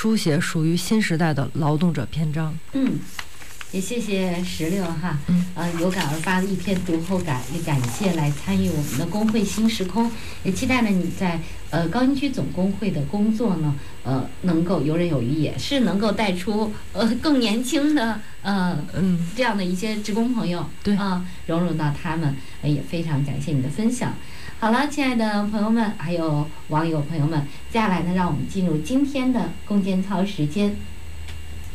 书写属于新时代的劳动者篇章。 也谢谢16哈，有感而发的一篇读后感，也感谢来参与我们的工会新时空，也期待呢你在高新区总工会的工作呢，能够游刃有余，也是能够带出更年轻的这样的一些职工朋友， 对融入到他们，也非常感谢你的分享。好了，亲爱的朋友们，还有网友朋友们，接下来呢，让我们进入今天的攻坚操时间。